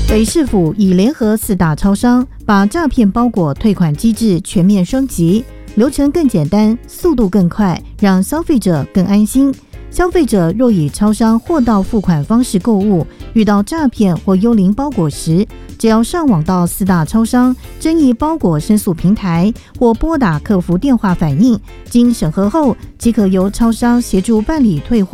北市府已联合4大超商，把诈骗包裹退款机制全面升级，流程更简单，速度更快，让消费者更安心。消费者若以超商货到付款方式购物，遇到诈骗或幽灵包裹时，只要上网到4大超商争议包裹申诉平台，或拨打客服电话反映，经审核后，即可由超商协助办理退货